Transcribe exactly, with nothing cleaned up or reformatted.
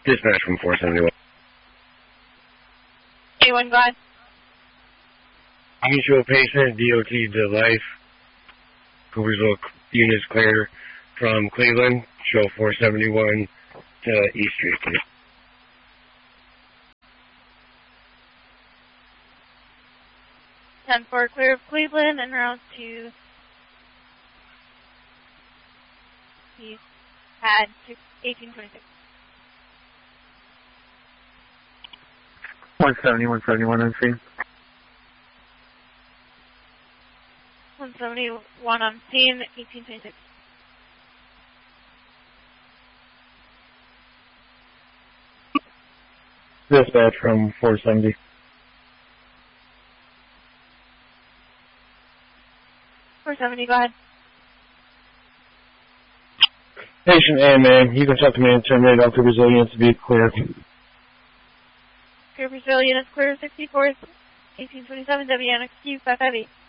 Dispatch from four seventy-one. A one, go ahead. Mutual patient, D O T to life. Coopersville units clear from Cleveland. Show four seventy-one to East Street, please. ten four, clear of Cleveland and route to the pad to eighteen twenty-six. one seventy, one seventy-one on scene. one seventy-one on scene, eighteen twenty-six. Dispatch from four seventy. four seventy, go ahead. Patient A, man, you can talk to me and terminate all Coopersville units to be clear. Coopersville units clear, sixty-four, eighteen twenty-seven, W N X Q five five eight.